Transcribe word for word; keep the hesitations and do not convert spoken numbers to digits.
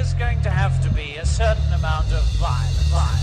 there's going to have to be a certain amount of violence. violence.